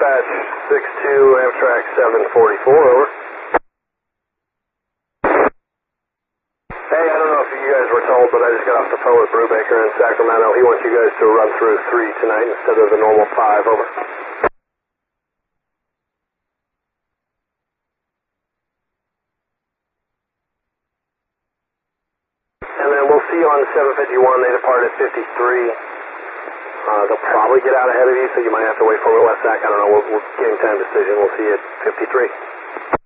dispatch 62 Amtrak 744, over. Hey, I don't know if you guys were told, but I just got off the phone with Brubaker in Sacramento. He wants you guys to run through 3 tonight instead of the normal 5, over. And then we'll see you on 751. They depart at 53. They'll probably get out ahead of you, so you might have to wait for West Sac. I don't know. We'll game time decision. We'll see you at 53.